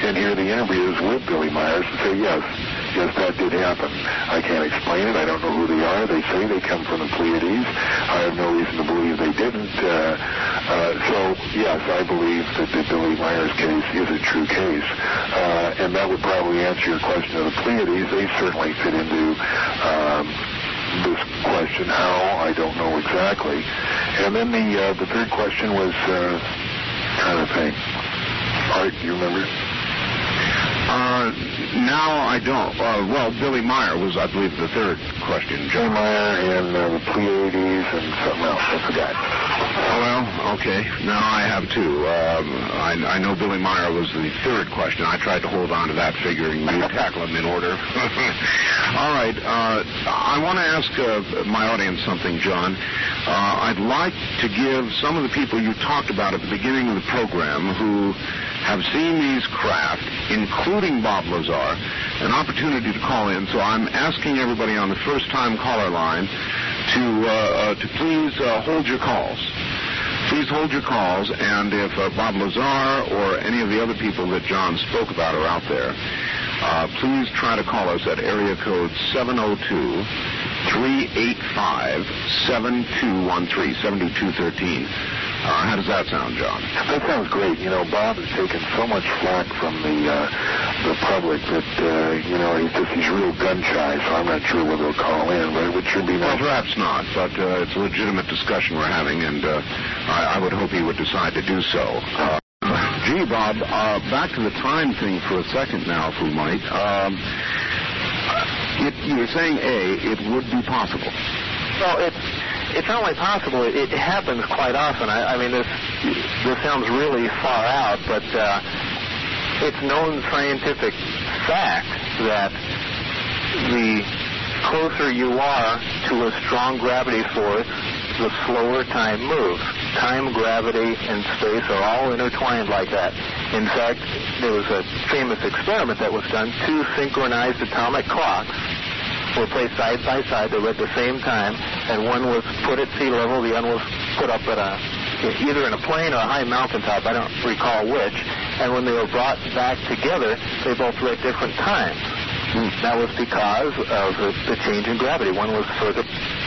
and hear the interviews with Billy Myers and say, yes, that did happen. I can't explain it. I don't know who they are. They say they come from the Pleiades. I have no reason to believe they didn't. So, yes, I believe that the Billy Myers case is a true case. And that would probably answer your question of the Pleiades. They certainly fit into this question. How? I don't know exactly. And then the third question was, trying to think. Art, do you remember? Now I don't. Well, Billy Meyer was, I believe, the third question, John. Billy Meyer and the Pleiades and something else. I forgot. Well, okay. Now I have two. I know Billy Meyer was the third question. I tried to hold on to that, figuring you'd tackle them in order. All right. I want to ask my audience something, John. I'd like to give some of the people you talked about at the beginning of the program who have seen these craft, including Bob Lazar, an opportunity to call in. So I'm asking everybody on the first-time caller line to please hold your calls. Please hold your calls, and if Bob Lazar or any of the other people that John spoke about are out there, please try to call us at area code 702-385-7213, 7213. How does that sound, John? That sounds great. You know, Bob has taken so much flack from the public that, he's real gun-shy, so I'm not sure whether he'll call in, but it would sure be nice. Well, perhaps not, but it's a legitimate discussion we're having, and I would hope he would decide to do so. Gee, Bob, back to the time thing for a second now, if we might. You were saying, it would be possible. Well, it's not only possible, it happens quite often. I mean, this sounds really far out, but it's known scientific fact that the closer you are to a strong gravity force, the slower time moves. Time, gravity, and space are all intertwined like that. In fact, there was a famous experiment that was done. Two synchronized atomic clocks were placed side by side. They were at the same time, and one was put at sea level, the other was put up at either in a plane or a high mountaintop. I don't recall which. And when they were brought back together, they both were at different times. That was because of the change in gravity. One was further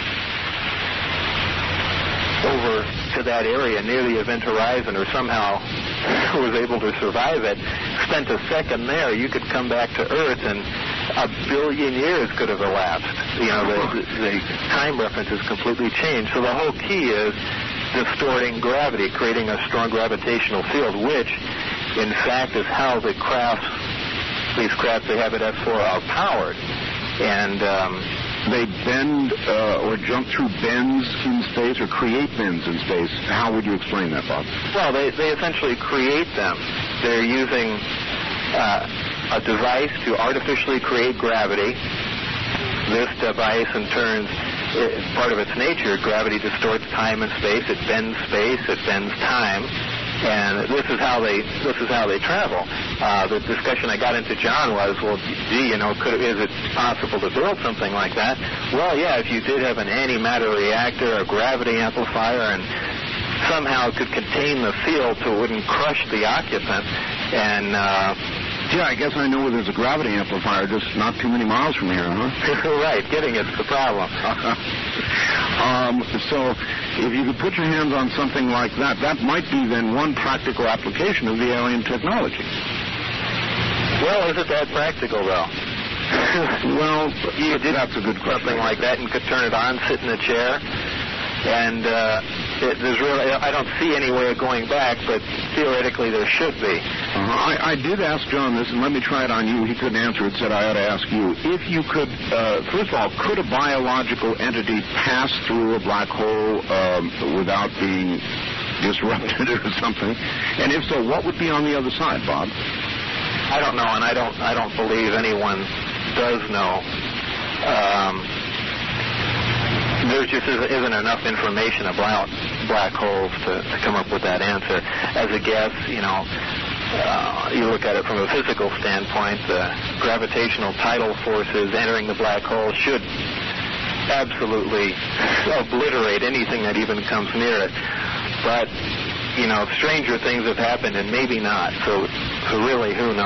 over to that area near the event horizon, or somehow was able to survive it, spent a second there. You could come back to Earth and 1 billion years could have elapsed. You know, the time reference is completely changed. So the whole key is distorting gravity, creating a strong gravitational field, which, in fact, is how these crafts they have at S4 are powered. And they bend or jump through bends in space or create bends in space. How would you explain that, Bob? Well, they essentially create them. They're using a device to artificially create gravity. This device, in turn, part of its nature, gravity distorts time and space. It bends space. It bends time. And this is how they travel. The discussion I got into, John, was, well, gee, is it possible to build something like that? Well, yeah, if you did have an antimatter reactor, a gravity amplifier, and somehow it could contain the field so it wouldn't crush the occupant. And yeah, I guess I know where there's a gravity amplifier, just not too many miles from here, huh? Right, getting it's the problem. So if you could put your hands on something like that, that might be then one practical application of the alien technology. Well, is it that practical, though? Well, you did that's a good question. Something like that and could turn it on, sit in a chair, and there's really, I don't see any way of going back, but theoretically there should be. I did ask John this, and let me try it on you. He couldn't answer it, said I ought to ask you. If you could, first of all, could a biological entity pass through a black hole without being disrupted or something? And if so, what would be on the other side, Bob? I don't know, and I don't believe anyone does know. There just isn't enough information about black holes to come up with that answer. As a guess, you look at it from a physical standpoint, the gravitational tidal forces entering the black hole should absolutely obliterate anything that even comes near it. But, stranger things have happened, and maybe not. So really, who knows?